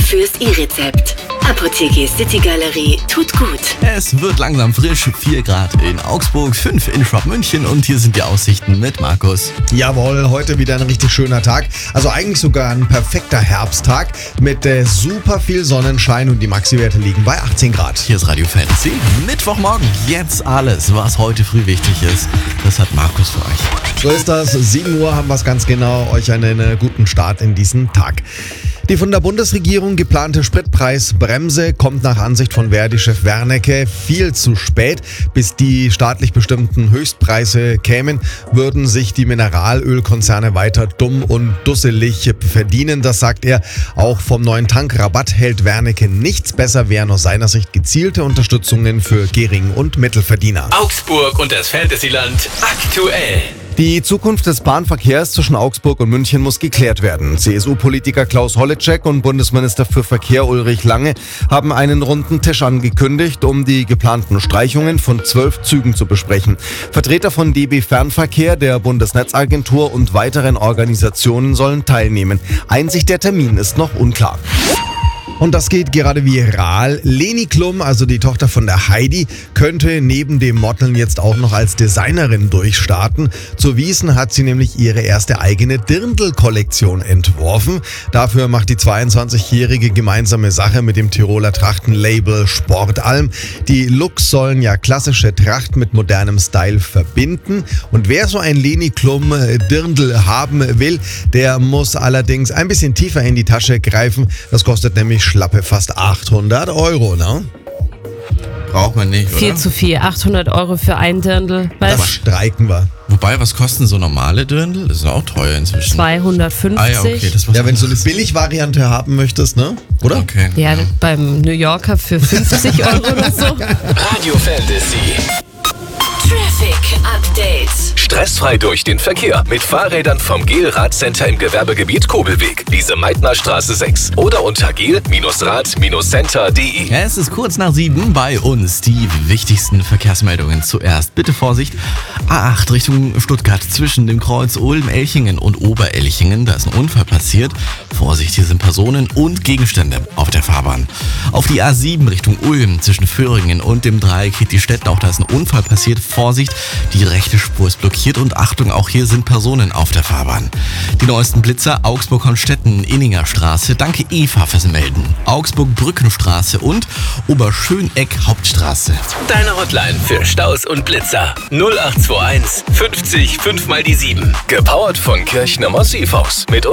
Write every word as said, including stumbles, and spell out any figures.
fürs E-Rezept. Apotheke City Galerie tut gut. Es wird langsam frisch, vier Grad in Augsburg, fünf in Schwab München und hier sind die Aussichten mit Markus. Jawohl, heute wieder ein richtig schöner Tag. Also eigentlich sogar ein perfekter Herbsttag mit äh, super viel Sonnenschein und die Maxi-Werte liegen bei achtzehn Grad. Hier ist Radio Fantasy. Mittwochmorgen, jetzt alles, was heute früh wichtig ist. Das hat Markus für euch. So ist das. sieben Uhr haben wir es ganz genau. Euch einen, einen guten Start in diesen Tag. Die von der Bundesregierung geplante Spritpreisbremse kommt nach Ansicht von Verdi-Chef Wernicke viel zu spät. Bis die staatlich bestimmten Höchstpreise kämen, würden sich die Mineralölkonzerne weiter dumm und dusselig verdienen. Das sagt er. Auch vom neuen Tankrabatt hält Wernicke nichts. Besser wären aus seiner Sicht gezielte Unterstützungen für Gering- und Mittelverdiener. Augsburg und das Fantasyland aktuell. Die Zukunft des Bahnverkehrs zwischen Augsburg und München muss geklärt werden. C S U-Politiker Klaus Holleczek und Bundesminister für Verkehr Ulrich Lange haben einen runden Tisch angekündigt, um die geplanten Streichungen von zwölf Zügen zu besprechen. Vertreter von D B Fernverkehr, der Bundesnetzagentur und weiteren Organisationen sollen teilnehmen. Einzig der Termin ist noch unklar. Und das geht gerade viral. Leni Klum, also die Tochter von der Heidi, könnte neben dem Modeln jetzt auch noch als Designerin durchstarten. Zu Wiesn hat sie nämlich ihre erste eigene Dirndl-Kollektion entworfen. Dafür macht die zweiundzwanzigjährige gemeinsame Sache mit dem Tiroler Trachtenlabel Sportalm. Die Looks sollen ja klassische Tracht mit modernem Style verbinden. Und wer so ein Leni Klum Dirndl haben will, der muss allerdings ein bisschen tiefer in die Tasche greifen. Das kostet nämlich schlappe fast achthundert Euro, ne? Braucht man nicht, oder? Viel zu viel. achthundert Euro für ein Dirndl. Das streiken wir. Wobei, was kosten so normale Dirndl? Das ist auch teuer inzwischen. zweihundertfünfzig. Ah ja, okay. Das war Ja, wenn du so eine Billigvariante haben möchtest, ne? Oder? Okay. Ja, beim New Yorker für fünfzig Euro oder so. Radio Fantasy. Traffic Update. Stressfrei durch den Verkehr mit Fahrrädern vom Gel-Rad-Center im Gewerbegebiet Kobelweg, Lise-Meitner-Straße sechs oder unter gel Rad Center punkt de. Es ist kurz nach sieben bei uns. Die wichtigsten Verkehrsmeldungen zuerst. Bitte Vorsicht. A acht Richtung Stuttgart zwischen dem Kreuz Ulm-Elchingen und Oberelchingen. Da ist ein Unfall passiert. Vorsicht, hier sind Personen und Gegenstände auf der Fahrbahn. Auf die A sieben Richtung Ulm zwischen Föhringen und dem Dreieck Kitti-Stetten. Auch da ist ein Unfall passiert. Vorsicht, die rechte Spur ist blockiert und Achtung, auch hier sind Personen auf der Fahrbahn. Die neuesten Blitzer Augsburg-Honstetten, Inninger Straße, danke Eva fürs Melden. Augsburg-Brückenstraße und Oberschöneck Hauptstraße. Deine Hotline für Staus und Blitzer null acht zwei eins fünfzig fünf mal die sieben. Gepowert von Kirchner Massivhaus mit